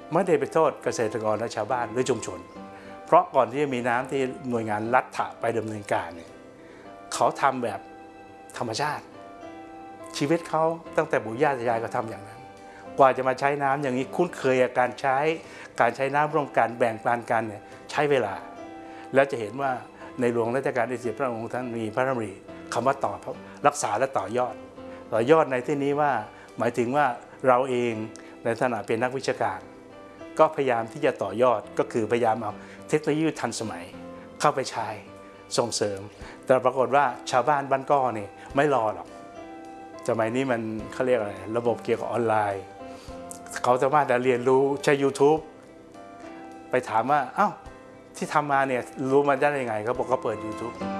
ไม่ได้ไปโทษเกษตรกรและชาวบ้านหรือชุมชนเพราะก่อนที่จะมีน้ำที่หน่วยงานรัฐไปดำเนินการเนี่ยเขาทำแบบธรรมชาติชีวิตเขาตั้งแต่ปู่ย่าตายายก็ทำอย่างนั้นกว่าจะมาใช้น้ำอย่างนี้คุ้นเคยกับการใช้น้ำร่วมกันแบ่งปันกันเนี่ยใช้เวลาแล้วจะเห็นว่าในหลวงรัชกาลที่10พระองค์ท่านมีพระดำริคำว่ารักษาและต่อยอดในที่นี้ว่าหมายถึงว่าเราเองในฐานะเป็นนักวิชาการก็พยายามที่จะต่อยอดก็คือพยายามเอาเทคโนโลยีทันสมัยเข้าไปใช้ส่งเสริมแต่ปรากฏว่าชาวบ้านบ้านก้อนี่ไม่รอหรอกสมัยนี้มันเขาเรียกอะไรระบบเกี่ยวกับออนไลน์เขาสามารถเรียนรู้ใช้ YouTube ไปถามว่าเอ้าที่ทำมาเนี่ยรู้มาได้ยังไงเขาบอกเขาเปิด YouTube